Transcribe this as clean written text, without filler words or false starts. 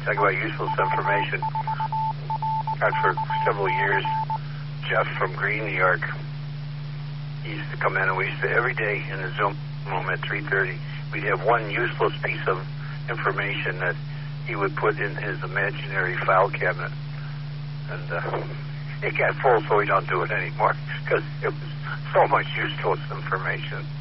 talk about useless information. For several years, Jeff from Green, New York, he used to come in, and we used to, every day in the Zoom room at 3:30, we'd have one useless piece of information that he would put in his imaginary file cabinet. And it got full, so we don't do it anymore, because it was so much useless information.